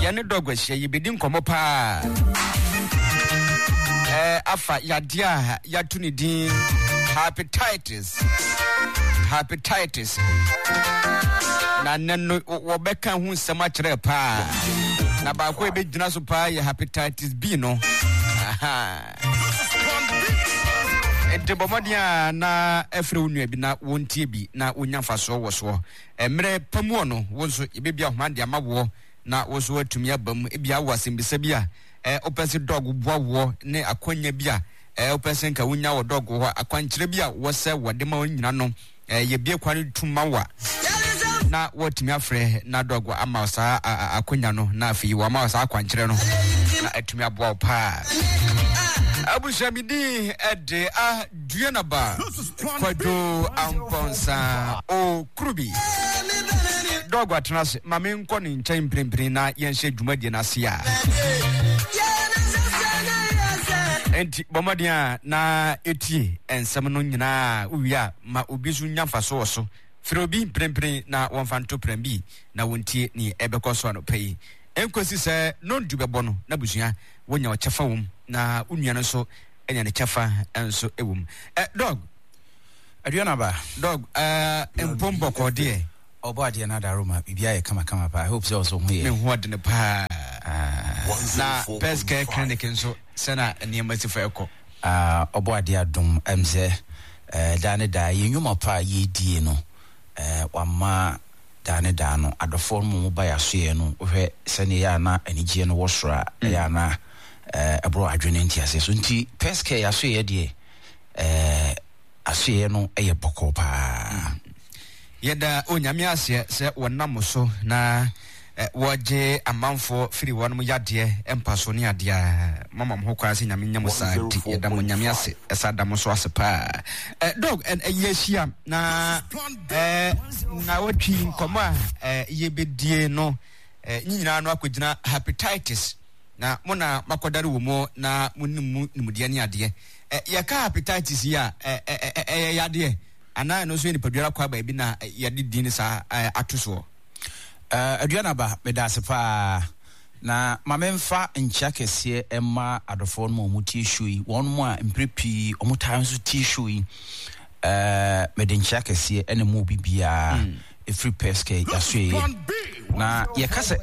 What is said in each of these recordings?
Yane dog was ye bidding come up. Afa yadia yatuni din hepatitis. Na nano wobeka hu sema kire pa. Na ba ko be gina so pa ye hepatitis B no. Ente bomodia na efre wonu bi na wontie bi na wonya faso wo so. Emre pamu no wonso ebebia homa de amawo na woso atumi abam ebia wasembisa bia opese dog boawo ne akwanya bia opese nka wonya wo dog ho akwankyere bia wo se wode ma onyina no ye bie kwani tumawa na wotumi afre na dog ama sa akwanya no na afi wo ama sa akwankyere no na atumi aboa pa Abushamidi ede duenaba kwado amponsa o krubi dog atnase mame nko ne nkyɛn mprempren na yɛnhyɛ dwumadie na se a enti bomadia na etie ensɛm no nyinaa uwia ma obi so nya faso so frobi mprempren na wɔmfanto prembi na wontie ni ebekɔ so anopai enkosi sɛ no dubɛbɔ no na busua wonya ɔkyɛfa wom na unua no so enya ne kyɛfa enso ewom dog aduana ba dog empombo kɔde Obadi na daruma bibia kama pa. I hope so also here. Me hodne pa. Na peske clinic nso sena niema si feko. Obadi adom emze dane da yenwuma pa yedie no. Wama dane da no adofo mu ba ya so ye no. Ohwe sene ya na anigye no wosora ya na ebro adwene ntiase. So nti peske ya so ye de asoye no eye boko pa. Yeda onyame ase se wonam so na woje amanfo firi wonum yade empaso ne ade a mama mo kwa ase nyame nyam sa di yeda onyame ase esa dam so ase pa dog and yeshia na na wotwi nkoma yebedie no nyina no akogina hepatitis na mona makodare wo mo na munnimu nimudie ne ade yaka hepatitis ya yade ana no so ni padua kwa ba bi na yade din sa atoso aduana ba medase pa na mamemfa ncha kese emma adofo no mu tissue yi won mu a mprepi omutan so tissue yi mede ncha kese ene mu bibia free peske yasoe na ye kase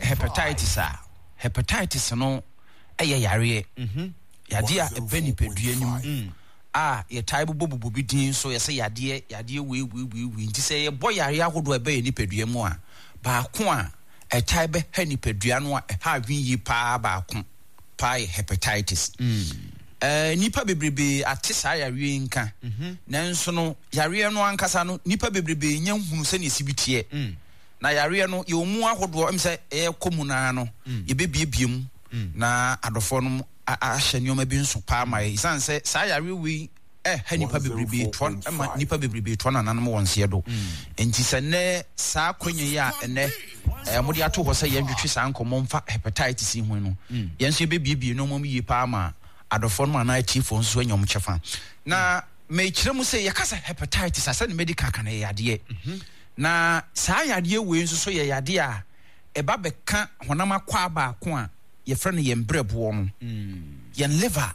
hepatitis no eye yare yade a ebeni padua nim ye taibu bobu bi din so ye se yade we nti se ye boy yare akodo ebe ni padua mu a ba ko a taibe ha ni padua no a ha hwi yi pa ba ko pa hepatitis nipa bebrebe atisa yare nka nanso no yare no ankasa no nipa bebrebe nya hunu se ne sibitie na yare no ye omu akodo em se komuna no ye bebiebiem na adofo no ahye nyoma bi nso pa mai sanse sa yare wi ha nipa bebrebe ton ma nipa bebrebe ton nanan mo wonse do enti se ne sa kwenye ya ene mo di ato ho se yendwetwe sa nkomo mfa hepatitis hu no yenso bebiebie no mom yi pa ma adofo no na chief nso anyom chefa na me kire mu se yakasa hepatitis asa ne medical kana yade na sa yade we nso so yade a eba beka honam akwa ba ko a ye frene ye mbrebo no ye liver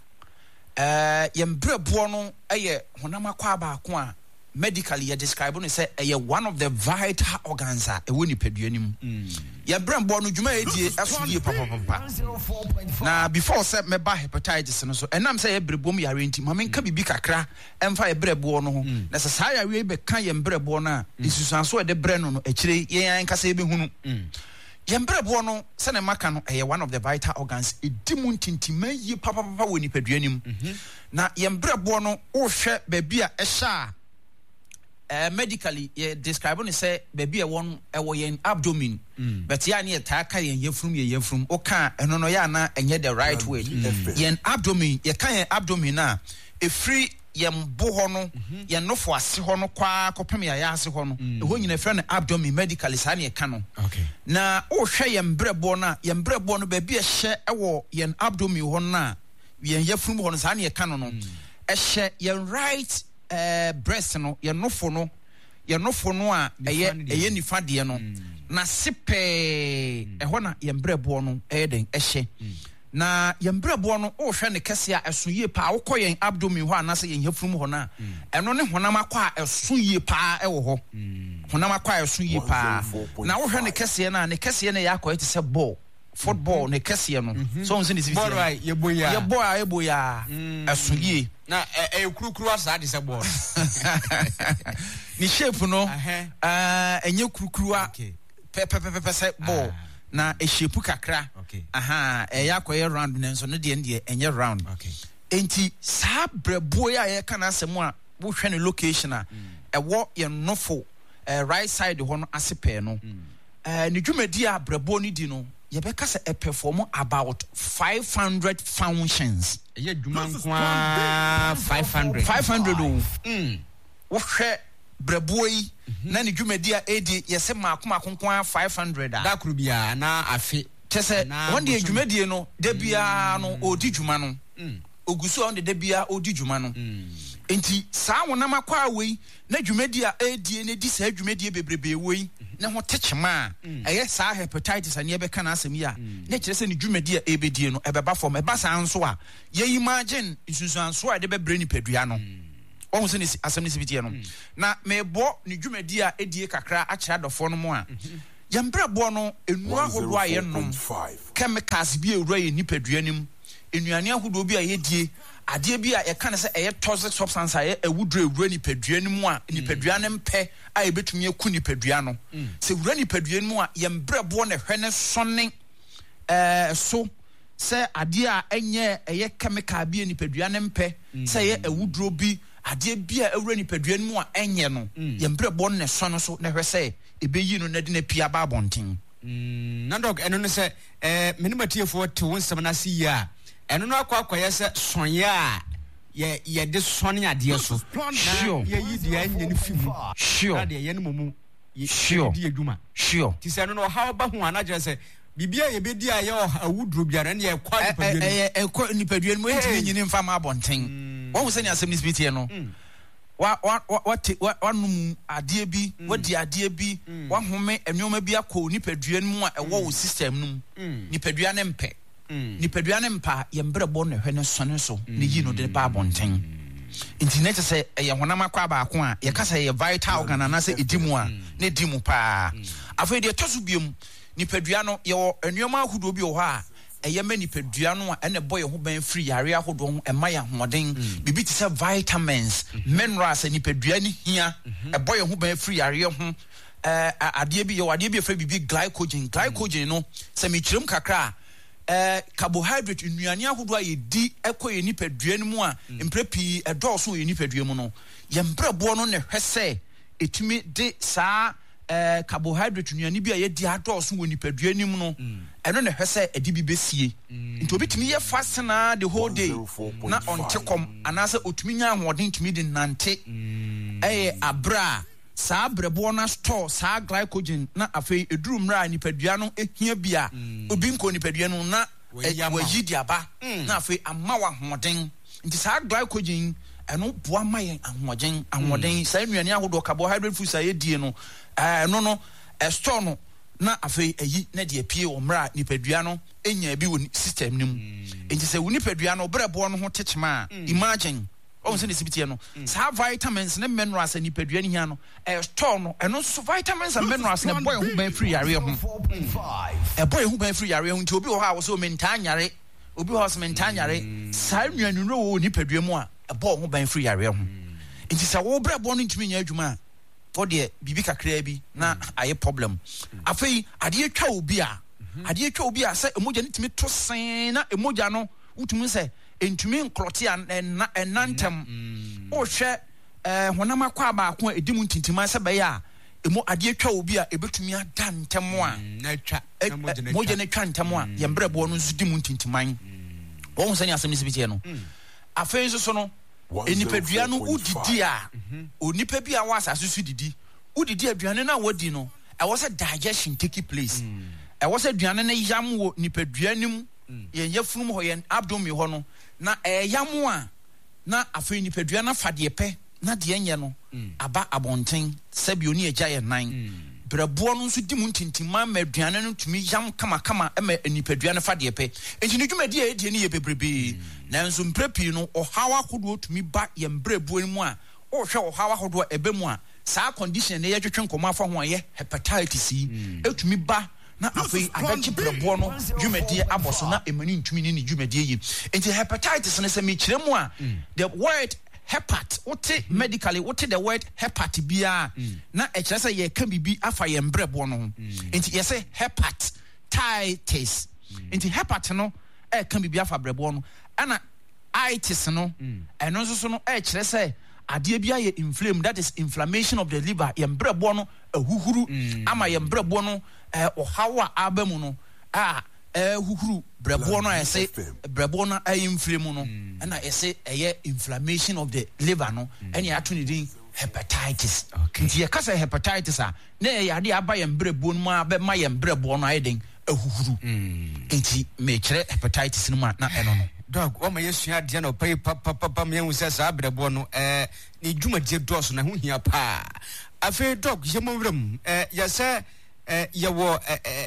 ye mbrebo no eye honam akwa ba ko a medically ye describe no say eye one of the vital organs a woni paduanim ye mbrebo no dwuma edie asodie papa na before say meba hepatitis no so enam say ye brebom yare nti mamenka bibi kakra emfa ye brebo no ho na sa yare be kan ye mbrebo no a isusanso de bre no akire ye yan kasa ye behunu yembrebo no sene maka no one of the vital organs edimu ntintima yi papa woni paduanim na yembrebo no wo hwe baby a ehya medically ye describe no say baby a won ewo yen abdomen but ya ne ta ka yen yefrum o ka eno no ya na enye the right way yen abdomen ye ka yen abdomen na efri yembo ho no ye nofo ase ho no kwa kopem ya ase ho no ho nyina frɛ no abdomen medically sa ne ka no na o hwɛ yembrebo no ba bi ɛhyɛ ɛwɔ yen abdomen ho na yen yefrum ho no sa ne ka no no ɛhyɛ yen right breast no yen nofo no ye no fo no a eye nifa de no na sepe ɛhɔ na yembrɛbo no ɛden ɛhye na yembrɛbo no o hwɛ ne kɛse a ɛso yie pa wokɔ yɛn abdomen hɔ anase yɛn hafrum hɔ na ɛno ne honam akɔ a ɛso yie pa ɛwɔ hɔ honam akɔ a ɛso yie pa na wo hwɛ ne kɛse na ne kɛse na yɛ akɔ ɛte sɛ ball football ne kɛse no so onse ne sibi ball right yeboya ɛso yie na kurukuru asa de sɛ ball ni shape no enye kurukuru a pepepepepɛ sɛ ball na shape kakra ɛyɛ akɔyɛ round ne nso ne deɛ enye round enti saa brɛboe a yɛ kana asɛm a wo hwɛ ne location a ɛwɔ yɛ nofo right side hɔ no asepɛ no ne dwumadi a brɛboe no di no yɛbɛka sɛ perform about 500 functions ɛyɛ dwuma nkoa 500 wo hwɛ brɛboe yi na ne dwumadi a edi yɛsɛ maako nkoa 500 a da kuru bia na afi kyɛ sɛ wɔn de dwumadie no da bia no odi dwuma no ogusu a wɔn de da bia odi dwuma no enti saa wonam akɔ awei na dwumadi a edi ne di saa dwumadi bebrebe wei na ho techema a ɛyɛ saa hepatitis ani ɛbɛka na asɛm yi a na kyerɛ sɛ ne dwumadi a ebedie no ɛbɛba fam ɛba saa nso a yɛyi margin nsunsuanso a ɛde bɛbrɛ nipadua no ɔhu sɛ ne asɛm ne sibitie no na mebɔ ne dwumadi a edie kakra akyerɛ adɔfoɔ no mu a yɛmbrɛboɔ no enua ahodoɔ a yɛnom chemicals bi ewura yɛ nipadua nim enuane ahodoɔ bi a yɛdie adeɛ bi a yɛka ne sɛ ɛyɛ toxic substance a ɛyɛ awuduro ewura nipadua no mu a nipadua no mpɛ a yɛbɛtumi aku nipadua no sɛ wura nipadua no mu a yɛmbrɛboɔ ne hwɛ ne sɔne so sɛ adeɛ a ɛnyɛ ɛyɛ chemical bi a nipadua no mpɛ sɛ ɛyɛ awuduro bi adeɛ bi a awura nipadua no mu a ɛnyɛ no yɛmbrɛboɔ no ne sɔne so na hwɛ sɛ ɛbɛyi no na de na pia ba abɔnten na dɔg ɛno no sɛ menimatiefoɔ te wo nsɛm no ase yie a ɛno no akɔyɛ sɛ sɔnyɛ a yɛde sɔne adeɛ so yɛyi deɛ ɛnyɛ no fi mu na deɛ yɛne mɔmu yɛdi adwuma nti sɛ ɛno no ɔhaw ba ho a na kyerɛ sɛ biribia yɛbɛdi a yɛ awuduro biara ne ɛkɔ nipadua no mu ɛntimi nyini mfa ma abɔnten wɔhu sɛ ne asɛm no sibitie no wanom adeɛ bi wadi adeɛ bi wahome nneɛma bi akɔ nipadua no mu a ɛwɔ wo system no mu nipadua ne mpɛ nipadua ne mpa yɛmbrɛbɔ ne hwɛ ne sɔne so ne yi no de ba abɔnten nti ne kyɛ sɛ ɛyɛ honam akɔ baako a yɛka sɛ ɛyɛ vital organ anaasɛ ɛdi mu a ne di mu paa afei deɛ ɛtɔ so biom nipadua no yɛwɔ nneɛma ahodoɔ bi wɔ hɔ a ɛyɛ ma nipadua no a ɛna bɔ yɛ ho bɛn firi yare ahodoɔ ho ɛma yɛ ahoɔden biribi te sɛ vitamins minerals a nipadua ne hia ɛbɔ yɛ ho bɛn firi yare ho adeɛ bi yɛfrɛ biribi glycogen no sɛ mekyerɛm kakra a carbohydrate nnuane ahodoɔ a yɛdi ɛkɔ yɛ nipadua no mu a mprɛ pii ɛdɔɔso wɔ yɛ nipadua mu no yɛmbrɛboɔ no ne hwɛ sɛ ɛtumi de saa carbohydrate nnuane bi a yɛdi adɔɔso wɔ nipadua nim no ɛno ne hwɛ sɛ ɛde bi bɛsie nti obi tumi yɛ fasena the whole day na ɔnte kɔm anaasɛ ɔtumi nya ahoɔden tumi de nante ɛyɛ abrɛ a saa brɛboɔ no store saa glycogen na afei ɛduru mmerɛ a nipadua no ɛhia bi a obi nkɔ nipadua no na wayi de aba na afei ama wɔ ahoɔden nti saa glycogen ɛno boa ma yɛn ahoɔden saa nnuane ahodoɔ carbohydrate foods a yɛdie no ɛno no ɛstore no na afei ayi na deɛ pie wɔ mmerɛ a nipadua no ɛnya bi wɔ system no mu nti sɛ wo nipadua no brɛboɔ no ho tekyema a imagine ɔhu sɛ ne sibitie no saa vitamins ne minerals a nipadua no hia no ɛstore no ɛno nso vitamins and minerals na ɛbɔ yɛ ho bɛn firi yareɛ ho nti obi wɔ hɔ a wɔ sɛ ɔmentaa nyare obi wɔ hɔ sɛ mentaa nyare saa nnuane no wɔ nipadua mu a ɛbɔ ho bɛn firi yareɛ ho nti sɛ wo brɛboɔ no ntumi nya adwuma a ɔdeɛ biribi kakraa bi na ayɛ problem afei adeɛ twa obi a sɛ emogya no tumi to sen na emogya no wotumi sɛ entumi nkrɔte ɛnantɛm wohwɛ honam akɔ abaako a ɛdi mu ntintima sɛ bɛyɛ a emu adeɛ twa obi a ebetumi ada ntɛm a mogya no twa ntɛm a yɛmbrɛboɔ no nso di mu ntintiman wɔn sɛ ne asɛm ne sibitie no afei nso so no enipadua no udidi a onipa bi a wɔ asase so didi udidi aduane na wodi no ɛwɔ sɛ digestion take place ɛwɔ sɛ aduane no yam wɔ nipadua nim yɛn yɛfunum hɔ yɛn abdomen hɔ no na ɛyam a na afei nipadua no fa deɛ pɛ na de enye no aba abonten sabi oni agya ye nan brɛboɔ no nso di mu ntintima ma aduane no tumi yam kama ma nipadua no fa deɛ pɛ enti ne dwumadi a ɛdie ne yɛ bebrebe nanso mprɛpii no ɔhaw ahodoɔ tumi ba yɛ mbrɛboɔ mu a ɔhwɛ ɔhaw ahodoɔ ɛbɛ mu a saa condition ne yɛtwetwe nkɔmɔ afa ho a yɛ hepatitis yi ɛtumi ba na afei abɛgye brɛboɔ no dwumadie abɔ so na ɛmani ntumi ne dwumadie yi enti hepatitis no sɛ mekyerɛ mu a the word hepat wote medically wote the word hepat bia na ɛkyerɛ sɛ yɛka bibi afa yɛn brɛboɔ no ho enti yɛsɛ hepatitis enti hepat no ɛka bibi afa brɛboɔ no ɛna itis no ɛno nso so no ɛkyerɛ sɛ adeɛ bi ayɛ inflamed, that is inflammation of the liver. Yɛn brɛboɔ no ahuhuru ama yɛn brɛboɔ no ɔhaw a aba mu no huhuru brɛboɔ no ɛsɛ brɛboɔ no inflame no ɛna ɛsɛ ɛyɛ inflammation of the liver no ɛne ato ne din hepatitis. Nti yɛka sɛ hepatitis a na ɛyɛ adeɛ aba yɛn brɛboɔ no mu a bɛma yɛn brɛboɔ no ayɛ den ahuhuru. Nti mekyerɛ hepatitis no mu a na ɛno no dog o ma yesua de na opai papa me hu se sa brɛboɔ no ne dwumadie dɔso na ho hia pa afi dog yemowram yɛsɛ yɛwɔ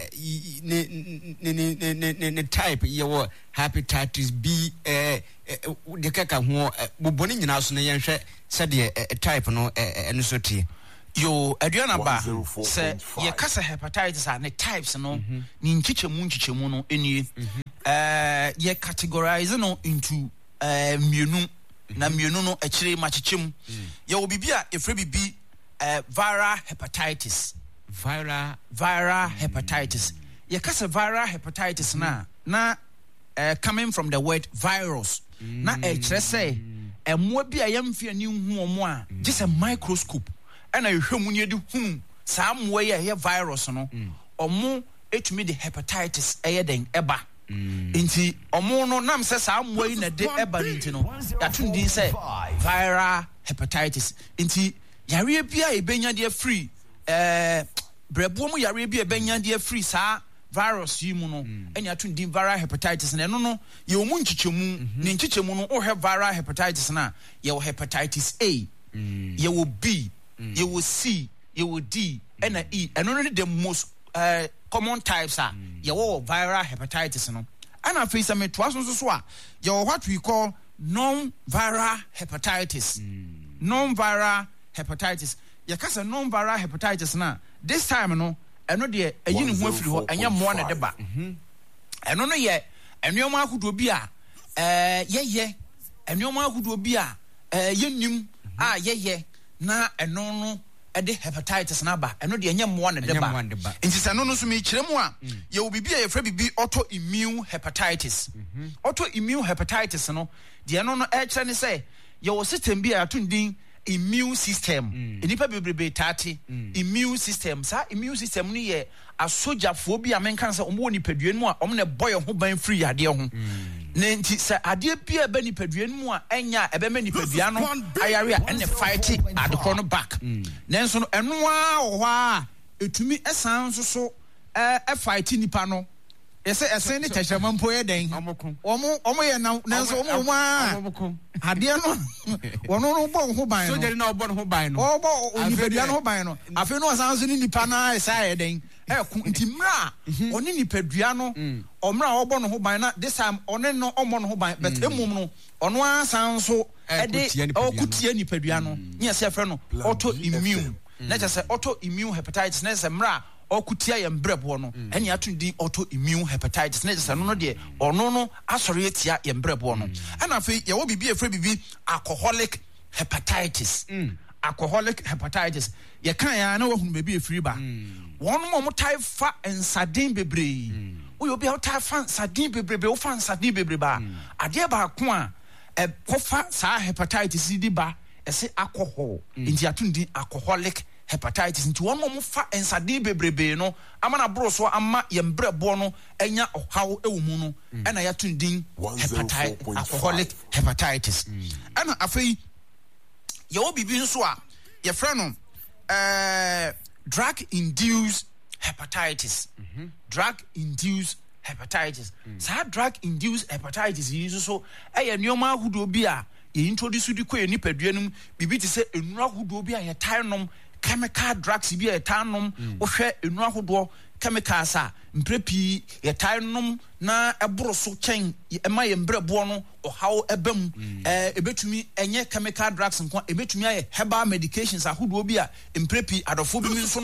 ne type yɛwɔ hepatitis B de kaka ho bobɔne nyina so na yɛhwɛ sɛ de type no ɛno so tie yo aduana ba sɛ yɛkasa hepatitis a ne types no ne nkyekyɛmu no enie ye categorize no into mienu na mienu no akyire makyechem ye wo bibia efre bibi viral hepatitis ye kasa viral hepatitis na coming from the word virus na ɛkyerɛ sɛ ɛmoa bi a yɛmfia ne hu omo a just a microscope ɛna yɛhwɛ mu ne de hu saa moa yi a ɛyɛ virus no ɔmo etumi de hepatitis ɛyɛ den ɛba Inti omo no nam se saa moyi na de eba nti no yato din se viral hepatitis inti yare bia e benya de free brɛboɔ mu yare bia e benya de free saa virus yi mu no enya yato din viral hepatitis na no no ye omu nchichemu ne nchichemu no o have viral hepatitis na ye wo hepatitis A ye wo B ye wo C ye wo D and E and no the most common types are your viral hepatitis no and I face some to us so your what we call non-viral hepatitis non-viral hepatitis yakasa non-viral hepatitis na this time no eno de ayin hu afiri ho enya mo na de ba eno no ye enuoma akodo bi a yeye enuoma akodo bi a yenim a yeye na eno no de hepatitis na ba eno de enye mo na de ba nti se no no so me kyerɛ mu a ye wo bibia ye fra bibi autoimmune hepatitis autoimmune hepatitis no de eno no kyerɛ ne sɛ ye wo system bi a atundin immune system enipa bebrebe tate immune system sa immune system no ye asojafo bi a menkan sɛ ɔmo wɔ nipadua no mu a ɔmo na boy ho ban free adeɛ ho ne nti sɛ adeɛ bi a ba nipadua no mu a enya ɛbɛma nipadua no ayare a ɛne fight adekɔ no back nanso no ɛno a wɔ hɔ a etumi ɛsan so fight nipa no ɛsɛ ɛsɛn ne tɛhyɛma mpo yɛ den ɔmo yɛ nanso ɔmo a adeɛ no wɔno no bɔ ho ban no so jeri na ɔbɔ ho ban no ɔbɔ nipadua no ho ban no afei no ɔsan so ne nipa na ɛsɛ yɛ den ɛko nti mra ɔne nipadua no ɔmra ɔbɔ no ho ban na this time ɔne no ɔmɔ no ho ban but emum no ɔno asan so ɛde ɔkutie nipadua no nyɛ sɛ frɛ no autoimmune na kyerɛ sɛ autoimmune hepatitis na sɛ mra okutia yɛn brɛboɔ no ɛne ato din autoimmune hepatitis na gyesa no deɛ ɔno no asɔre etia yɛn brɛboɔ no ɛna afei yɛwɔ bibi efrɛ bibi alcoholic hepatitis alcoholic hepatitis yɛka ya na wahunu bebi efiri ba wɔn mo tai fa nsaden bebree woyɛ obi a wotai fa nsaden bebree wo fa nsaden bebree ba adeɛ ba ko a kofa saa hepatitis di ba ɛse alcohol nti ato din alcoholic hepatitis nti wɔn mo fa nsade bebrebe no ama na bro so ama yɛn brɛboɔ no enya ɔhaw ɛwɔ mu no ɛna yɛto din hepatitis alcoholic hepatitis ɛna afei yɛwɔ bibi nso a yɛfrɛ no drug induced hepatitis drug induced hepatitis saa drug induced hepatitis yi nso so ɛyɛ nneɛma ahodoɔ bi a ye introduce di ko ye nipadua num bibi te se enura hodo bi a ye tie nom chemical drugs bi a ye tie nom wo hwɛ enura hodo chemicals a mprepi ye tie nom na eboro so chen ema ye mbrebo no ohaw ebam ebetumi enye chemical drugs nko ebetumi aye herbal medications ahodo bi a mprepi adofo bi nso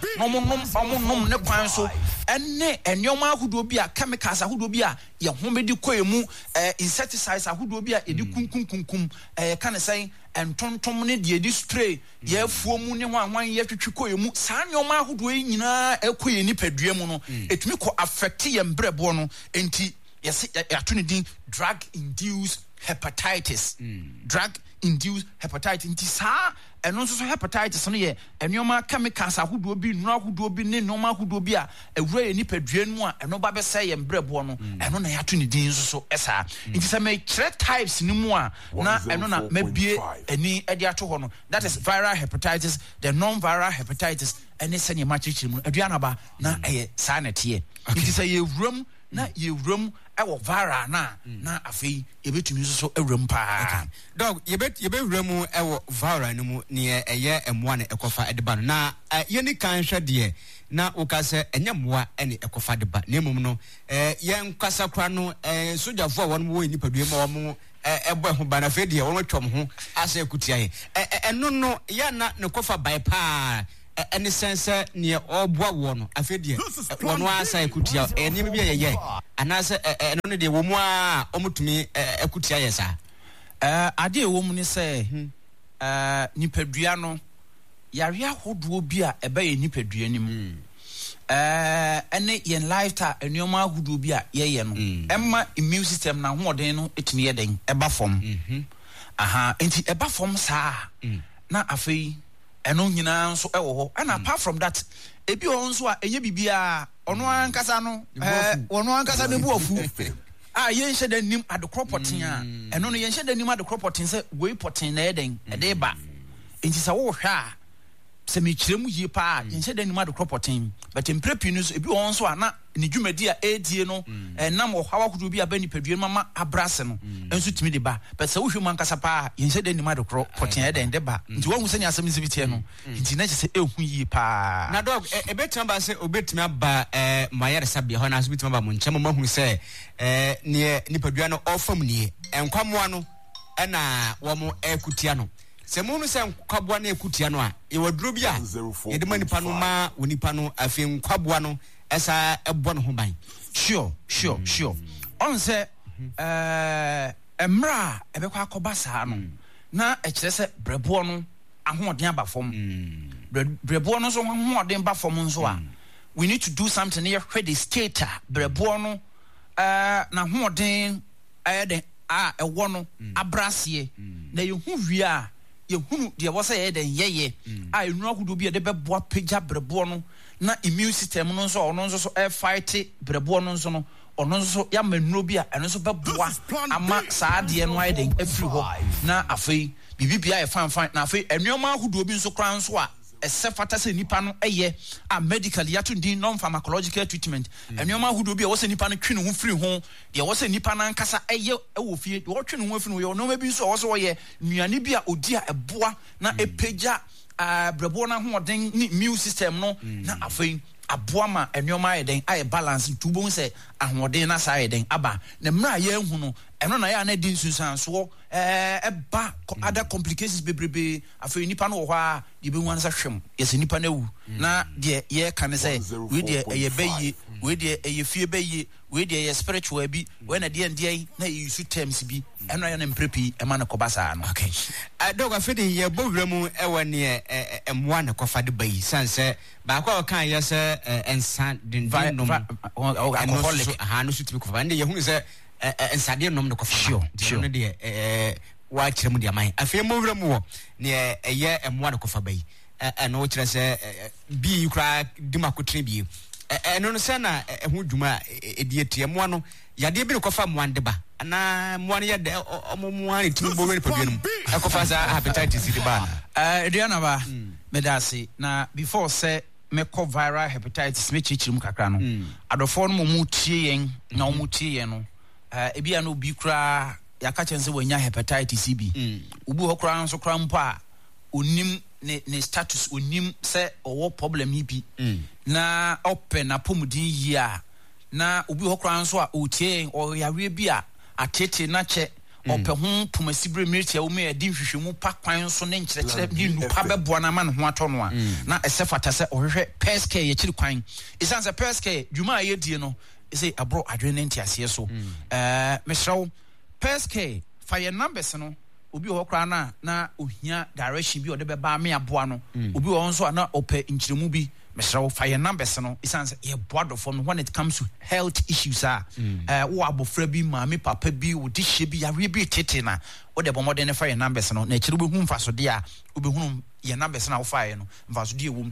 nom ne kwan so ene enyoma ahodo bi a chemicals ahodo bi a ye homedi koemu insecticides ahodo bi a edi kunkunkunkum ka ne sen entontom ne de edi spray ye afuo mu ne hwan ye twetwe koemu saa nyoma ahodo yi nyina ekoye ni padua mu no etumi ko affect ye mbrebo no enti yes din drug induced hepatitis drug induced hepatitis nti saa eno so hepatitis no ye enyoma chemicals ahodo bi nura ahodo bi ne noma ahodo bi a ewura ye nipadua mu a eno ba be say ye mbrebo no eno na yatuni din so esa nti se me kire types ni mu a na eno na mabie ani ade ato ho no that is viral hepatitis the non-viral hepatitis ene se ne ma chichiri mu aduana ba na eye saa na tie nti se ye wuram na ye wuram ewo viral na afei yebetumi so ewuram pa dog yebe wuram ewo viral no mu ne eye emoa ne ekofa edeba no na ye ni kan hwe de na ukase enyamoa ene ekofa deba na emum no ye nkasa kra no sojafo a won wo nipadua ma wo ebo ho bana fe de won twom ho asa ekutia ye eno no ya na ne kofa bai pa any sense near all boa no afedie wono asa ekutia enim bi ye anase eno de wo mu a omutumi ekutia ye sa ade wo mu ni se nipadua no yare ahodo bi a ebe ye nipadua nim ene ye lifestyle enyoma ahodo bi a ye no emma immune system na hoden no etumi ye den eba fom enti eba fom saa na afei eno nyina nso ewo ho and apart from that ebi on so a eye bibia ono ankasa no ne buafu yen hye da nim adekropoten a eno no yen hye da nim adekropoten se we poten na eden ede ba enti sa wo hwa a se me kirem yie pa yen hye da nim adekropoten but emprepi no so ebi on so na ne dwumadi a edie no nam wo hawa kudu bi aba nipadua mama abrase no enso timi de ba but se wo hwe man kasa pa yen hye da nim adekropoten eden de ba nti wo hu se ni asem nsibitie no nti na se ehu yie pa na dog ebetima ba se obetimi aba mayere sabia ho na so betima ba mo nkyem ma hu se ne nipadua no ofam nie enkwamoa no na wo mo ekutia no se mu no se nkwaboa na ekutia no a e waduro bi a ye de manipa no ma wonipa no afi nkwaboa no esa ebo no ho ban sure on se emra ebekwa akoba saa no na ekire se brebo no ahoden aba fom brebo no so ahoden ba fom nso a we need to do something here where the state brebo no na ahoden ayede ewo no abrase na yehu wi a yehunu de wo say eden yeye enu akudo bi de beboa pagya brebo no na immune system no nso ono nso so fight brebo no nso no ono nso ya manuro bi a eno nso beboa ama saa de no ayeden afiri ho na afei bibibia e fan na afei enuoma akudo bi nso kran nso a esefata se nipa no eye a medical yatundin non pharmacological treatment enuoma hudo bi e wo se nipa no twene ho firi ho de wo se nipa nan kasa eye wo fie de wo twene ho firi ho no ma bi so wo so wo ye nuane bi a odi a eboa na epagya brebo na hoden ni immune system no na afei aboa ma enuoma eden aye balance tubo se ahoden na sa eden aba na mra ye hu no eno na ya na di nsunsan so eba other complications bebrebe afei nipa no wo ha de be wan sa hwem yes nipa na wu na de ye kan say we de eye bayi we de eye fie bayi we de eye spiritual bi we na de ndie na use terms bi eno ya na mprepi e ma na kobasa no okay dog afede ye bowura mu e wone emwa na kofa de bayi sanse ba kwa kan ye se ensan din nom alcoholic no sutimi kofa nde ye hu se ensade nom de kofa sure no de wa kire mu de aman afei mo wura mu wo ne eye emwa na kofa bayi no kire se bi kra dimakotren bi eno no se na ho dwuma edi etie mo no yade bi ne kofa mo ande ba ana mo ne yade mo ani timbo we padu no kofa za hepatitis di ba Adriana ba medasi na before say me ko viral hepatitis me chichirim kakra no adofo no mo tie yen na mo tie yen no ebi ano bi kra yaka chense wanya hepatitis B ubi ho kra nso kra mpo a onim ne status onim se owo problem yi bi na open na pomudin yi a na ubi ho kra nso a otie o yawe bi a atete na che ope ho pomasibre miriti a wo me edi hwehwemu pa kwan so ne nkyerɛkyerɛ ni nupa bɛboa na ma ne ho atɔ no a na ɛsɛ fata sɛ ohwehwɛ peske ye kyiri kwan isan sɛ peske dwuma a yedie no say abro adwene ntiasie so mesrawo peske fa ye numbers no obi ho kra na ohia direction bi ode beba me aboa no obi ho nso na ope nkyiremu bi mesrawo fa ye numbers no isan say ye boado for when it comes to health issues wo abofra bi maame papa bi wo di hye bi yare bi tete na wo de bomode ne fa ye numbers no na kyiri behu mfa so de a obehunu ye numbers na wo fa ye no mfa so de ewum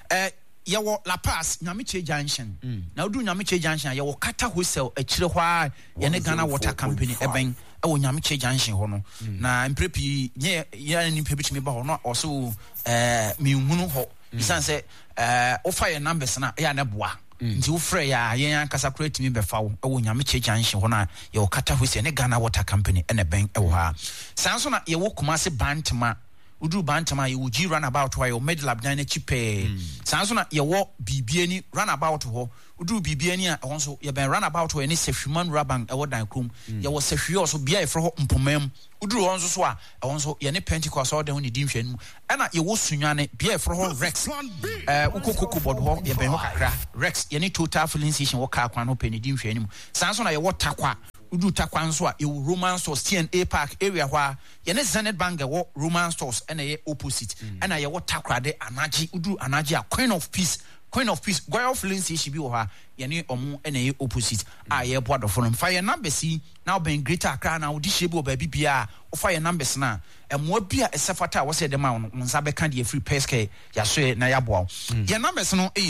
yawo La Paz Nyamiche Junction na odu Nyamiche Junction yawo Kata Wholesale akire hɔ a ye ne Ghana Water Company eben ɛwɔ Nyamiche Junction hɔ no na mprepi ye ni pebitimi ba hɔ no also mihunu hɔ bisan sɛ ofa ye numbers na ya ne boa nti wo frɛ ya yen ankasa create me befa wo ɛwɔ Nyamiche Junction hɔ na yawo Kata Wholesale ne Ghana Water Company ene ben ɛwɔ ha sanso na yawo Kumasi Bantama udu bantama ye wuji run about ho ye med lab dan na chipe sanso na ye wo bibiani run about ho udu bibiani a ho so ye ben run about ho ye ne sehwiman rabang e wo dan krom ye wo sehwi so bia e fro ho mpomam udu ho so a ho so ye ne Pentecost o dan ho ne dimhwan mu ana ye wo sunwane bia e fro ho Rex ukokoko bod ho ye ben ho kakra Rex ye ne total filling station wo ka kwan ho pe ne dimhwan mu sanso na ye wo takwa udu takwa nso a ye Roman Stores TNA Park area hɔ a ye ne Zenith Bank wo Roman Stores ena ye opposite ena ye wo takrade anaji udu anaji a Queen of Peace Goyle filling station bi wɔ ha ye ne omo ena ye opposite a ye boado for no fa ye number si now ben Greater Accra na odi hye bi oba bibia o fa ye numbers na emoa bi a esefata wo se de ma no nsa be ka de free peske ya so na ya boa ye numbers no e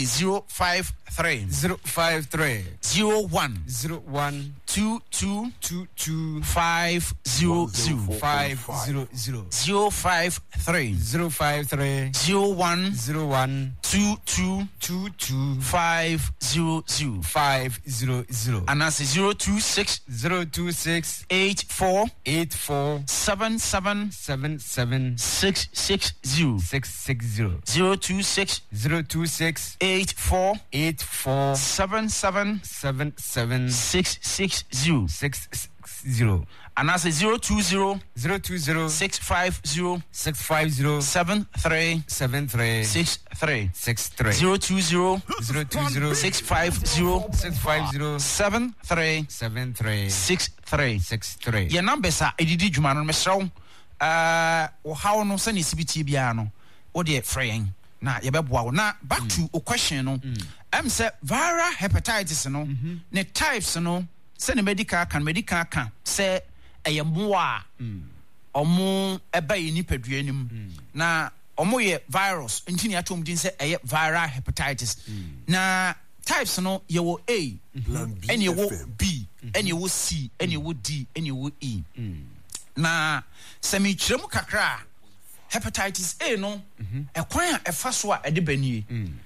053 01 22 500 053 01 22 500 and that's 026 84 77 660 026 84 77 660 and that's 020 650 73 63 020 650 73 63 your numbers are edidi dwuma no mesraw o how no se ne sibiti bia no o de freying na ye beboa wo na back to a question no say viral hepatitis no ne types no se ne medical kan se eyemwa omo ebayi ni paduanim na omo ye virus ntini atom din se eye viral hepatitis na types no ye wo A and ye wo B and ye wo C and ye wo D and ye wo E na semi chiremu kakra hepatitis A no ekwan a efa so a ede banie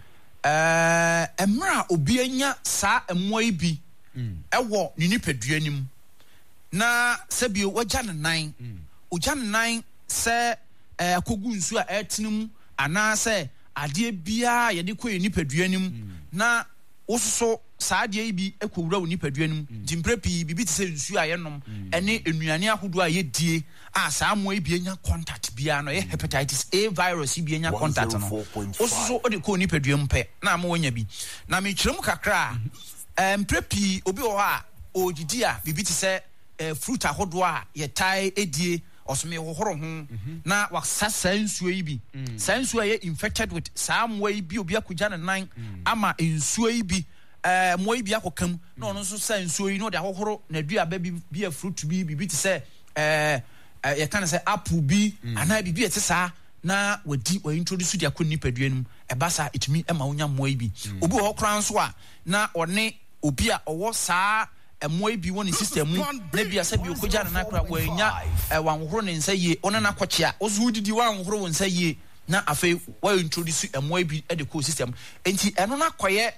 emra obi anya sa emwa ibi ewo ni nipaduanim na sebio wagya ne nan ogya ne nan se akogu nsu a etinum ana se ade bia ye de koye nipaduanim na wososo saa ade ibi ekowura wo nipaduanim dimprepi bibi te se nsu a ye nom ene enuane ahodo a ye die a saa mo ibi anya contact bia no ye hepatitis A virus ibi anya contact no wososo ode ko nipaduam pe na mo wonya bi na me kyerem kakra mprepi obi wo ha ogidi a bibi te se fruit ahodo a ye tai edie osome hohoro ho na wasasa nsuo yi bi sa nsuo ye infected with saa mo yi bi obi akugya ne nan ama nsuo yi bi mo yi bi akokam na ono nso sa nsuo yi no de ahohoro na dua ba bi a fruit bi te se ye kan se apple bi ana bi te saa na wadi wa introduce dia ko nipaduanum ebasa itumi ema wonya mo yi bi obi ho kran so a na one obi a owo saa emoi bi woni system mu na bia se bi okogya na nakra wanya wanhoro ne nsa ye ona na kwakye ozu udidi wanhoro won nsa ye na afei wa introduce emoi bi e de ko system enti eno na koye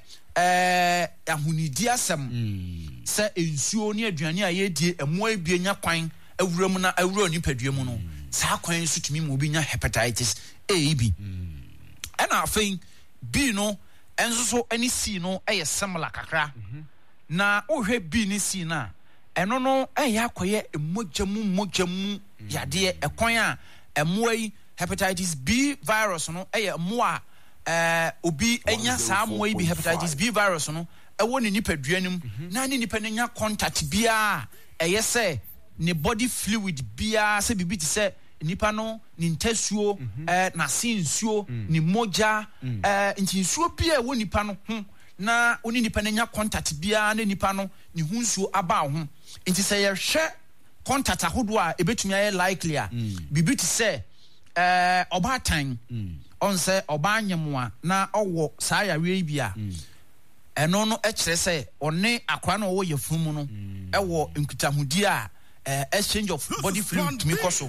ahunidi asem se ensuo ne aduane a ye die emoi bi anya kwan awura mu na awura nipadua mu no saa kwan so tumi mu obi nya hepatitis A B ana afei B no enso so ani C no eye similar kakra na ohwe B ni C na eno no akoye mojamu yade ekwan a emoa yi hepatitis B virus no moa obi enya saa moa yi bi hepatitis B virus no ewo ni nipadua nim na ni nipa nya contact bia se ne body fluid bia se bibi ti se nipa no ni ntasuo na sinsuo ni moja ntinsuo bia ewo nipa no ho na oni nipa nya contact bia na nipa no ni hunsuo aba ho nti se ye hwe contact ahodo a ebetumi aye likely a bibi ti se oba tan on se oba anyemwa na owo saa yawe bia eno no ekire se one akwa na owo yefum no ewo nkutahudi a exchange of body fluid to me koso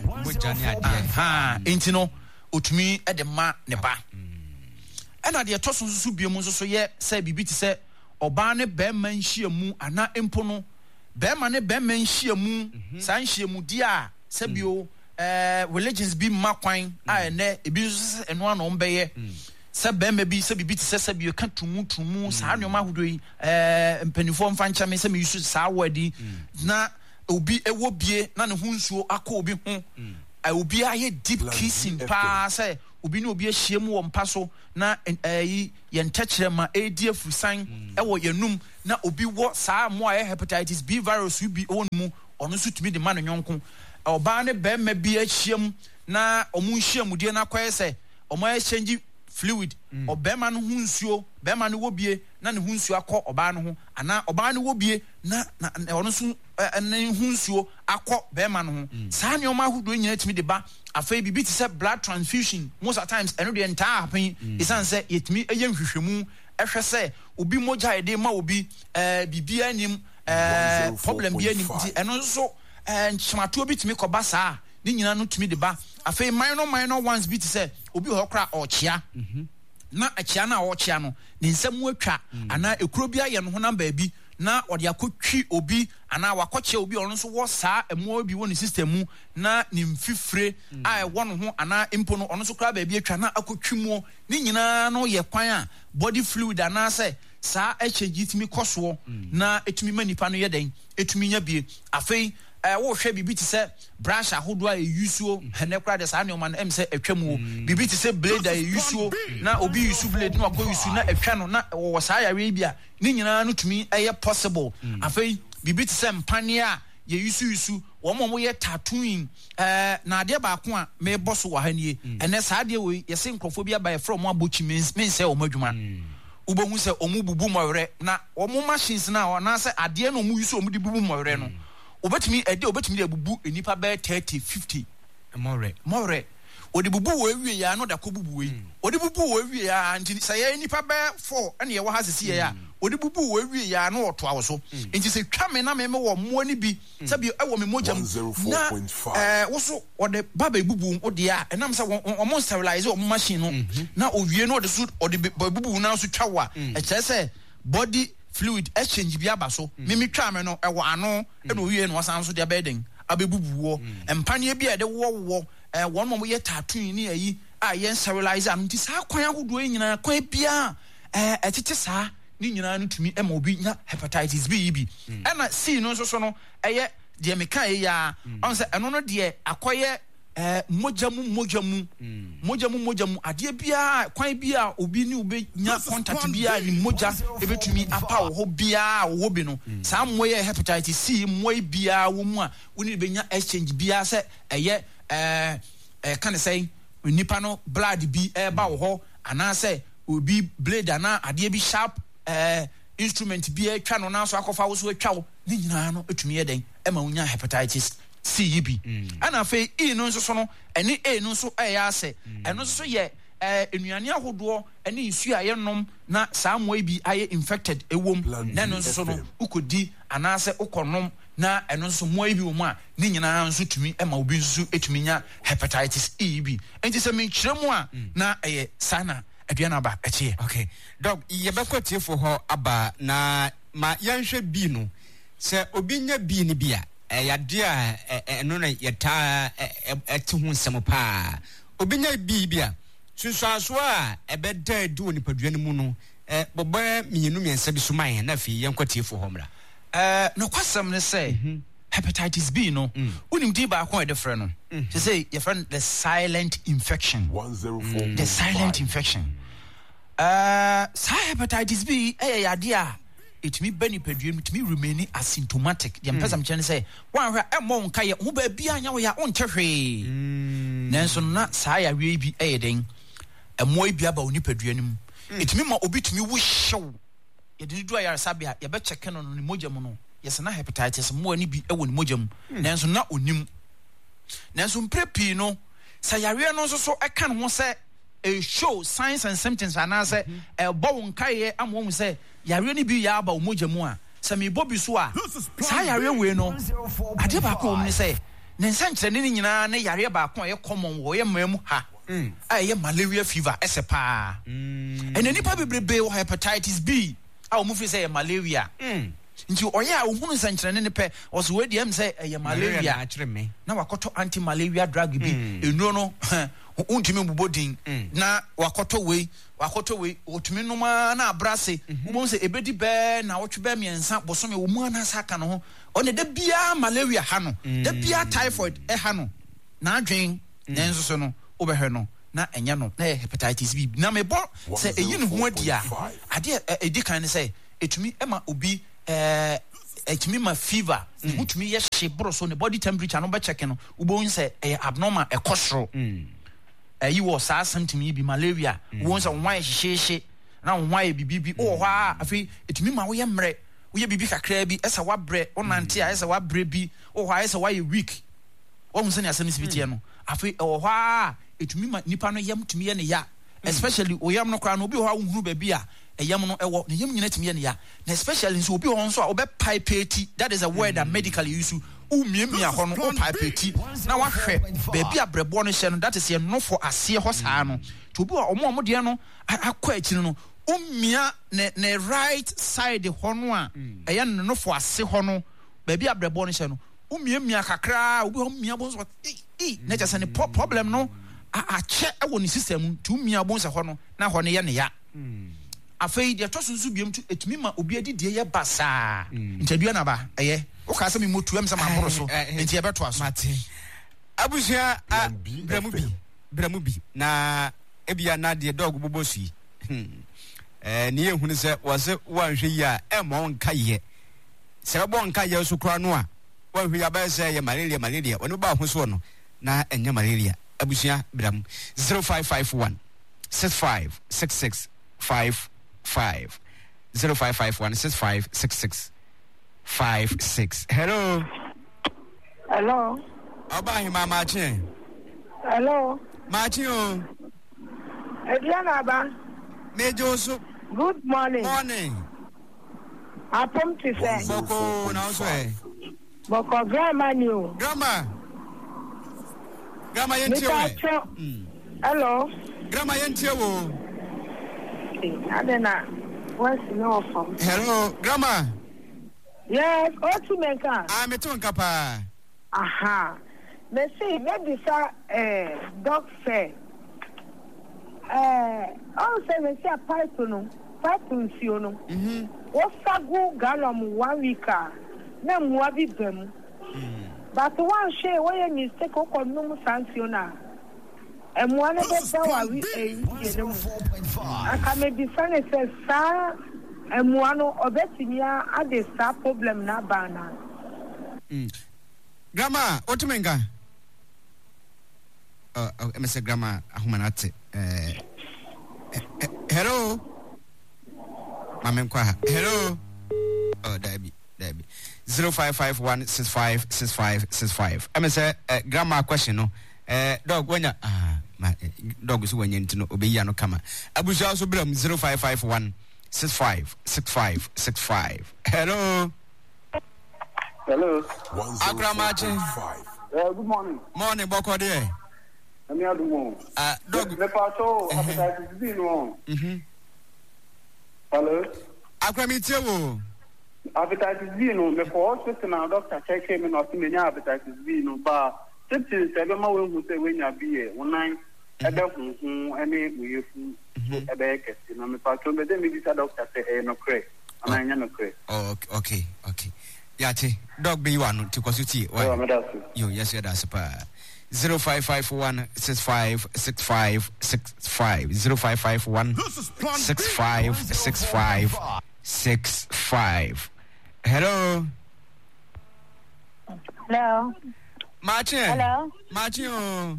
enti no otumi edema ne ba ena de toso susu biemu so ye se bibi ti se oba ne be man hyiamu ana empo no be ma ne be man hyiamu san hyiamu di a se bio religions bi makwan a ene ebi so eno ana ombeye se be ma bi se bibi ti se bio ka tumu saa nyoma hodo yi mpanifo mfa ncha me se me yusu saa wadi na obi ewo bie na ne hunsuo akọ obi ho obi aye deep kissing pa say obi ne obi ahiem wo mpa so na ye ntachirema edi afusan ewo yenum na obi wo saa mo aye hepatitis B virus bi onmu ono so tumi de ma no nyonko oba ne be ma bi ahiem na omu nhiem die na kwaye say omo exchange fluid obema no hunsuo bema no wobie na ne hunsuo akọ oba no ho ana oba no wobie na ono so ne hunsuo akọ bema no ho saa ne oma hudo nyina timi de ba afei bibi ti say blood transfusion most of times eno de entire happen isan say yetimi eye nhwehwemu ehwe say obi moja ede ma obi bibi anim problem bi anim ti eno so nchamato bi timi koba saa ni nyina no tumi de ba afei minor ones bi ti say obi ho kra ochia na achia na ochia no ne nsam atwa ana ekuro bi aye no ho namba bi na ode akotwi obi ana wakoche obi ono so wo saa emo bi wo ne system mu na ne mfifire a wo no ho ana impo no ono so kra ba bi atwa na akotwi mu ni nyina no ye kwan a body fluid ana say saa echegitimi koso na etumi manipa no ye den etumi nya bie afei wo hwe bibi ti se brush ahodo a yusuo hene kra de saa ne o man se atwamu bibi ti se blade a yusuo na obi yusu blade na akọ yusu na atwa no na wo saa yawe bia ni nyina no tumi eye possible afei bibi ti se mpane a ye yusu wo mo ye tattooing na ade ba ko a me boso wa hanie ene saa de we ye se nkrofo bia ba ye from abochi men se o madwuma ubohu se omu bubu mawre na omu machines na ona se ade na omu yusu omu di bubu mawre no obetimi de bubu enipa be 30 50 more odi bubu wo ewie ya no da ko bubu we odi bubu wo ewie ya nti say enipa be 4 ene ye wo ha sese ya odi bubu wo ewie ya no oto awoso nti se twame na me wo mo ani bi sabi ewo me mojam na wo so odi baba bubu odi a enam se wo mo sterilize wo machine no na owie no odi so odi bubu na so twawa e kire se body fluid exchange bi abaso mimi twame no ewo ano e no wie no wasan so de abeden abebubuwo empane bi e de wo won mo ye tattoo ni ayi a ye sterilize am nti saa kwan ahodo nyina kwan bia etete saa ni nyina no tumi e ma obi nya hepatitis B bi e na C no so no eye de meka ye ya on se eno no de akoye mojamu ade bia kwan bia obi ni obi nya contact bia ni moja ebetumi apa wo bia wo bi no saa moye hepatitis C moye bia wo mu a woni be nya exchange bia se eye kan say nipa no blood bi ba wo ho ana say obi blade ana ade bi sharp instrument bi atwa no na so akofa wo so atwa wo ni nyina no etumi ye den e ma wonya hepatitis C bi ana fe E no so no ene A no so ya ase eno so ye enuane ahodo ene nsu aye nom na saa moy bi aye infected ewom na no so no ukodi ana ase ukonom na eno so moy bi wo mu a ni nyina nso tumi e ma obi nso etumi nya hepatitis E bi enti se me kyeremu a na eye sana aduana ba eche okay dog ye bekotie fo ho aba na ma yanhwe bi no se obi nya bi ni bia yadia eno na yeta ete ho nsem pa obinya bibia sunsuaso a ebeda du onipadua ne mu no boba mienu miensa bi suman na fi yenkwatifo homra no kwasam ne say hepatitis B no unim di ba ko e de frɛ no say your friend the silent infection 104 the silent infection hepatitis B yade a it me beni pedue it me remain asymptomatic the person can say wan hwa emo nka ye ho ba bia anya wo ya on twehwe nanso na saa ya we bi den emo bia ba oni pedue nim it me ma obi tumi wo hyew ye de du ayare sabia ye be check no ni mogya mu no yes na hepatitis mo ani bi ewo ni mogya mu nanso na onim nanso mprepi no sa yare no so eka no ho se show signs and symptoms and say bo nkaye amwo say yare ni bi ya ba omogya mu a se me bobi so a sa yare we no ade ba ko omni say ne nsankyere ne nyina ne yare ba ko ye common wo ye mamu ha ye malaria fever esepa and nipa bebrebe wo hepatitis B a wo mu fi say malaria nti oya ohunu nsankyere ne pe wo so we dem say ye malaria na wakoto anti malaria drug bi enuro no untimi mbobodin na wakoto we otumi noma na abrase wo se ebedi be na wotwe be miensa bosome wo mu na saka no ho one da bia malaria ha no da bia typhoid ha no na adwen nenso so no obehwe no na enya no na hepatitis B na mebo se eyi ne ho adia ade edi kan ne se etumi ema obi etumi ma fever utumi ye hye boroso ne body temperature no be check no ubon se abnormal ekosro you was symptom bi malaria won say why hyehyehye na why bibibi o ho a afi etumi ma wo ye mre wo ye bibi kakra bi esa wa bre onante a esa wa bre bi o ho a esa wa ye weak won say ne asem sibiti no afi o ho a etumi ma nipa no yam tumi ye ne ya especially o yam no kra no obi ho a hunu ba bi a yam no ewo ne yam nyina tumi ye ne ya na especially so obi ho nso a obe pipette that is a word that medically use umiemia ho no pipette na wahwe baby abrebo no hye no that is ye no for ase ho saa no to obi a omo de no akwa akiri no umia ne right side ho no a eye no for ase ho no baby abrebo no hye no umiemia kakra obi ho mia bo so na just any problem no a che ewo ni system to umia bo so ho no na ho ne ye ne ya afei de tosunsu biem tu etumi ma obi adidie ye basa ntadua na ba eye o ka se me motu am se ma boro so enti e beto aso abusia bramu bi na ebia na de dog bobosu ni ehunu se wose wanhwe yi a emo nka ye se bo nka ye so kura no a wanhwe ya ba se ye malaria oni ba ho so no na enya malaria abusia bramu 0551 6566 5 0551656656. Hello. Oba hima machi. Hello. Machi o. Ediana ba. Mejoso. Good morning. Morning. Apom ti say. Boko na so e. Boko grandma new. Grandma yentie we. Hello. Grandma yentie wo. Adena. What's no from? Hello, Grandma. Yes, what you make? I'm a tonka pa. Aha. Me see, maybe sir, dog say. Also, me see a pipe no. What's a good gallon 1 week? No more be them. But one share where you mistake or no sanctiona. And one of the power we I can maybe find it says, sir, and one of Betinia at the star problem na bana. Grandma, what to menga? Mr. Grandma, Humanate. Hello, Mamma Qua. Hello, oh, Debbie. 0551656565. MSA, Grandma question, no. Dog when dog is when you know obey no kama abuja also bram 0551656565. Hello Akramachi. Good morning Boko there dog me paso hepatitis B no hello Akramitie wo Hepatitis B no me for hospital na doctor check me no see me hepatitis B no ba symptoms e be ma we hu say we nya bi e wonan e be hunhun ene uyefu e be kesi na me pa to me dem bi sa doctor say no correct ana nya no correct. Oh okay. Yati dog be you anu to consulti why? Yo yes that's pa 0551 65 65 65 0551 65 65 65. Hello. Martin. Hello. Martin.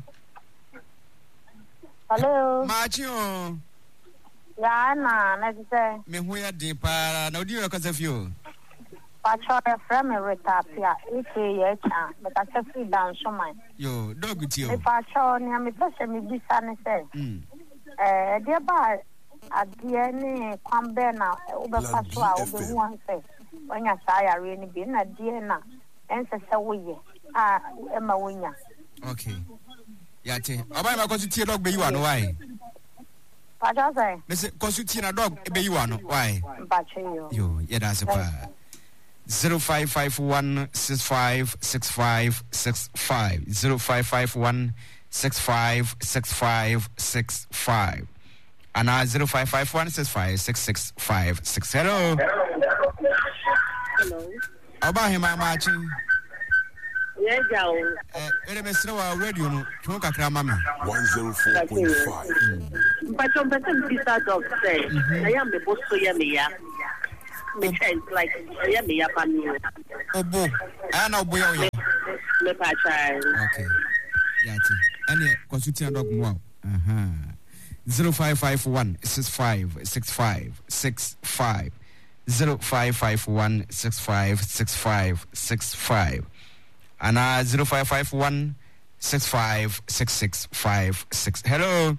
Hello. Martin. Ya na say. Me hu ya de para na odi yo kasa fio. Pacho from Rita Pia, EK but I can see down so much. Yo, dog with you. If I show near me, person me be sunny say. Dear by a dear name, come there now, over Pasua, over one say. When I say I really be a dear now, and say, Emma Winner. Okay. Yati, about my consulting dog be you on why? Pacho say, Miss consulting a dog be you on why? Pacho, yo, yeah, that's a pa. 0551 65 65 65 0551 65 65 65 and 0551 65 66 56. Hello. About him, I'm matching. Yes, Joe. Mr. Radio, no, Kakra Mammy 104.5. But on the visa dog say, I am the boss to Yamia. Like Yamia Panu. Oh, boo. I know, boy. Okay. Yati. Any consulting dog more. 0551 65 65 65 0551 65 65 65 and 0551 65 66 56. Hello.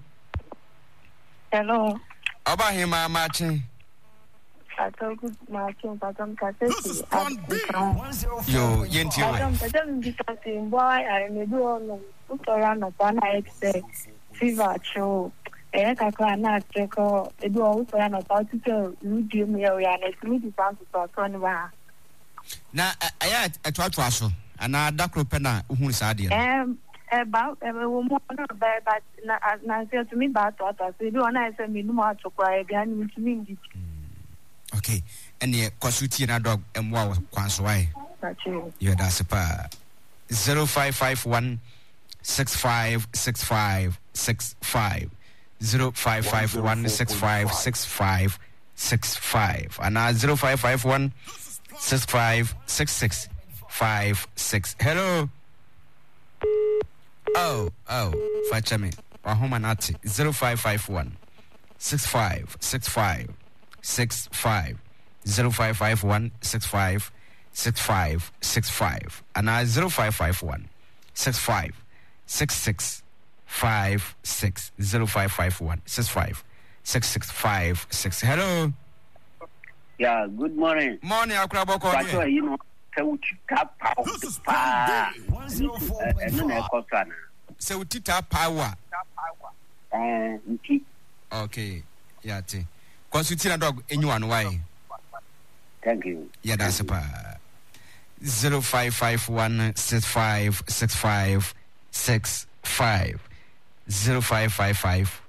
About him, I'm matching. I told you, Martin, but I'm Cassette. Yo, Yenti. I'm discussing why I may do on around upon I say fever show. I can't check or do also an about to tell you, Jimmy, and it's me to pass about 21. Now, I had a twatwasso, and I duck penna who's idea. About a woman, but not to me, but what I say, do I say me no more to cry again, which means. Okay, and the consulting a dog and wow, once why? Yeah, that's a pa 0551 65 65 65 0551 65 65 65 and 0551 65 66 56. Hello. Oh, fetch me. Wahomanati 0551 65 65 65 0551 65 65 65 and 0551 65 66 56 0551 65 66 56. Hello. Yeah, good morning. Morning, Akrabo. You know, so tita power. Okay, yeah, consulting dog anyone why? Thank you. Yeah, that's a pa 0551 65 65 65 0555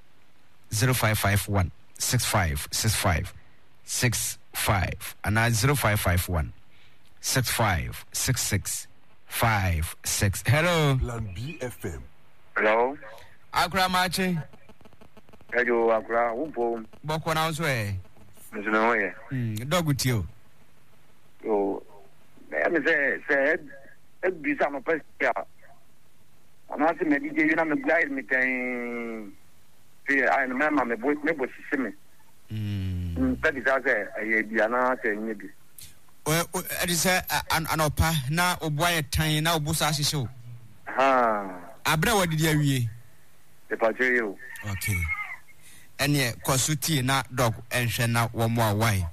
0551 65 65 65 and 0551 65 66 56. Hello. Plan B FM. Hello. Akra Machi. Hello, Akra. Umpo. Boko na uswe. Nzino ye. Dog with you. Oh. Me say bisa no pesia. Ana se me DJ you na me guide me ten. I remember me boy sisime. That is as a biana say nyebi. It is anopa na oboye tan na obusa hihye. Abra wadi dia wie. The pajo. Okay. Ene kosuti na dog enhwe na wo mo awai.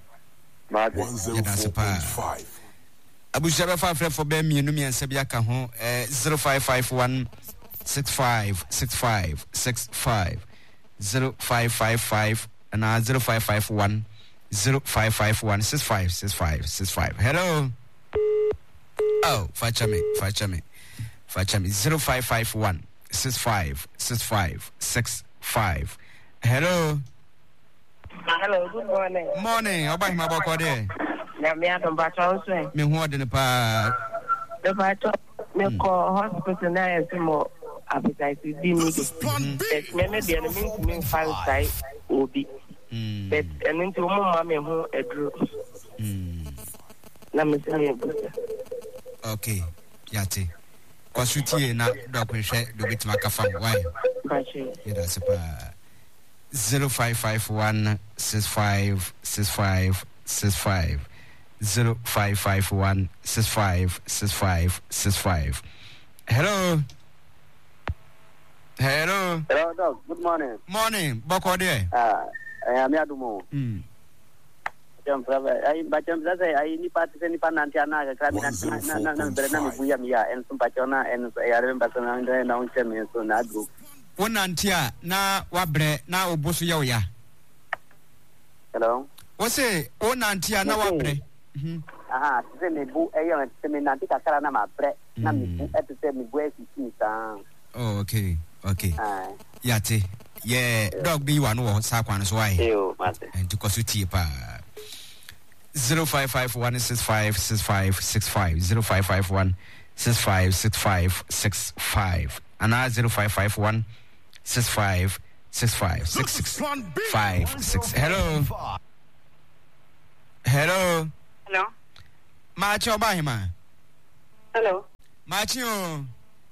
104.5. Abushaba fa for be mienu miensa bia ka ho 0551 65 65 65 0555 and 0551 0551 656565. Hello. Oh, Fachame. 0551 656565. Hello. Hello, good morning. Morning. How about my bokode? Na me atom ba chonso. Me ho de ne pa. The bato me call hospital na yesimo appetite di me. Me dey me find side obi. But and into mama me ho edru. Na me say me. Okay. Yati. Kwasutie na dokwehwe do betima kafa why? Yeah, that's a 0551 656565 0551 656565. Hello. Hello, Doc. Good morning. Morning. Boko there. I am Yadumo. Jump, I need parties any panantiana, and some patona, and I remember some announcement on that group. One antia na wabre na obosu ya oya. Hello. What's it? One antia na wabre. Aha, me bu eyo me nanti kakara na mabre na me bu ete me bu esi ta. Oh, okay. Yate. Yeah, dog be one wo sa kwan so why. Yo, mate. And to kosuti pa. 0551656565 0551 656565 and 0551 65656656. Hello. Hello. Macho Bahima. Hello. Macho.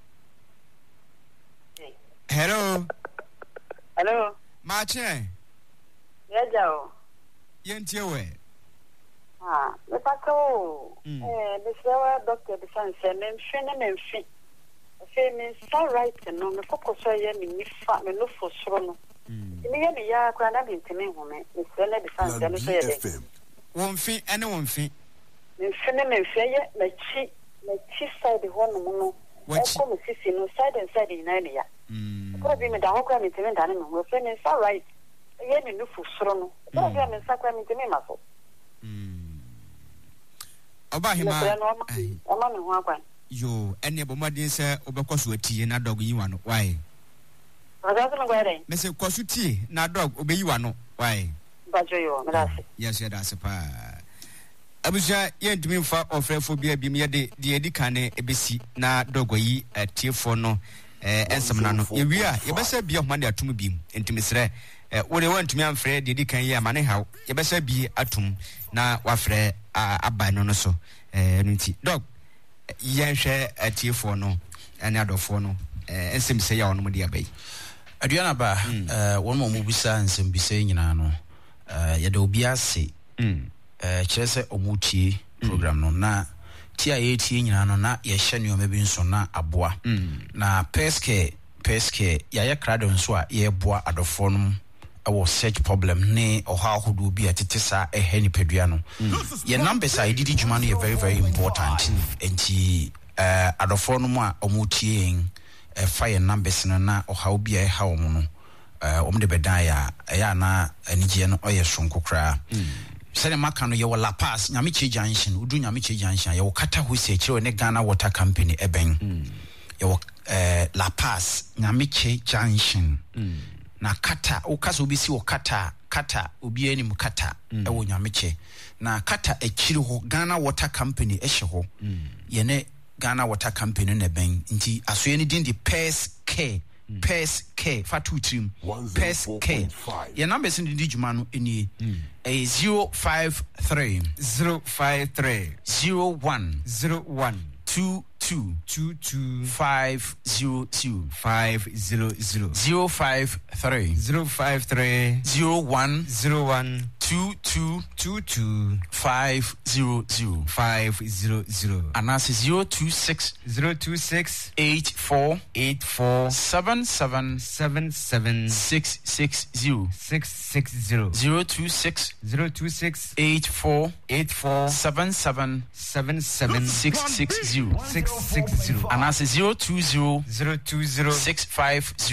Hello. Macho. Yajao. Yentiewe. Me pato. The flower doctor the fan say me mfi. Say me so right no me focus so ye me nifa me no for soro no. Me ye me ya kwa na bintimi hu me. Me say na the fan say no so ye de. Won fi ene won fi. Me ye me chi side ho no no. What me sisi no side and side ina ne ya. Ko bi me da ho kwa me timi da ne me say me so right. Ye me no for soro no. Ko bi me sakwa me timi ma so. Obahima. Yo, any bomadi say obekoso atie na dog yi wano. Why? Me say kosuti na dog obeyi wano. Why? Bajoyo, medase. Yes, that's pa. Abuja ye ntumi fa ofrefobia bi me de edi kane ebesi na dog yi atie fo no ensem na no. Ye wi a ye besa bia homa de atum bi ntumi sre wo de wantumi amfre de edi kan ye amane haw ye besa bi atum na wafre abai no so nti dog yenhwe atiefo no ene adofo no ensem se ya wono mu de abai aduana ba won mo bisa nsem bisa nyina no ye de obi ase kyerese omutie program no na tia ye tie nyina no na ye hye ne o mabi nso na aboa na peske ya ye krado nso a ye boa adofo no our search problem ne or how could we be at tisa a henny peduano. Your numbers are did jumano very, very important. And the adophonoma or muting fire numbers na or how be a how mono the bedaya ayana and or your shrunkukra. Senemakano your La Paz, Yamichi Junction, Udu Yamichi Junction, your kata who say Cho ne Ghana Water Company ebeng. Your La Paz, Yamichi Junction. Na kata ukasa obisi wo kata obi ani mu kata ewo nyameche na kata ekiri ho Ghana Water Company ehye ho ye ne Ghana Water Company na ben nti asoye ni din di Pers Care fatu trim Pers Care ye number sin di djuma no eni 053 01 22 500 053 01 22 500 and that's 026 84 77 660 026 84 77 660 and that's 020 650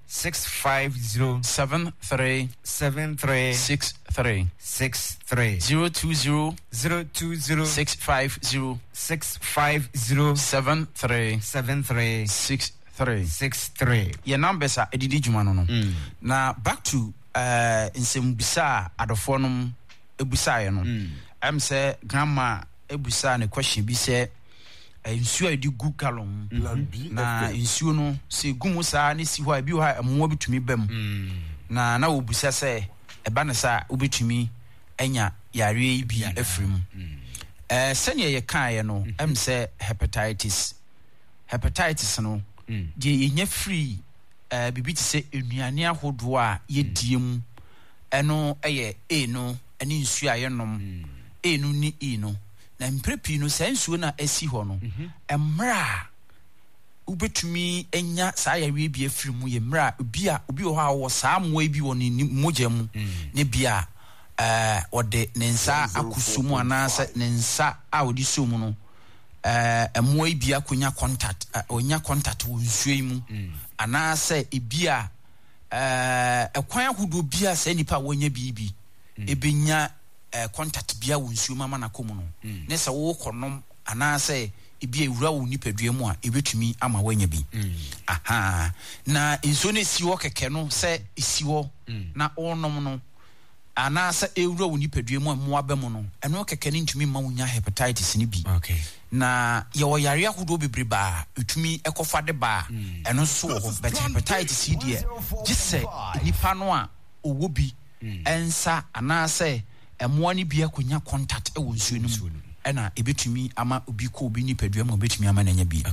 650 73 73 63 63 020 020 650 650 73 73 63 63. Your numbers are edidi juma no. Now back to nsembisa adofonom ebusa ye no. Am say grandma ebusa ne question bi say nsuo a di gu galon na nsuo no se gumu saa ne si ho a bi ho a mo bitumi bam na obusa say eba ne saa obetumi anya yare bi afrim sene ye kan ye no am say hepatitis no die yenya free bibi ti se enuane ahodo a ye diem eno eye e no ene nsuo a ye nom e no ni e no na mprepi no sensuo na asi ho no emra ubetumi enya saa yawe bi afiri mu ye mra obi ho a wo saa moa bi wo ni mogya mu ne bia ode ne nsa akusumu anasa ne nsa a odi somu no moa bi akonya contact onya contact wo nsuo mu anasa ebia ekwan ahodo bia saa nipa wonya bibi ebenya contact bia wo nsuo mama na komu no ne se wo konom anase ebi ewura wo nipadua mu a ebetumi ama wanya bi aha na nsuo ne siwo keke no se isiwo na onom no anase ewura wo nipadua mu a mo abem no eno keke ne ntumi ma wonya hepatitis ni bi okay na ye wo yare ahodo bebreba etumi ekofa de ba eno so wo but hepatitis die gise nipa no a owo bi ensa anase emoa ni bia konya contact e wo nsuo no mu ena ebetumi ama obi ko obi ni padua ma obetumi ama na nya bi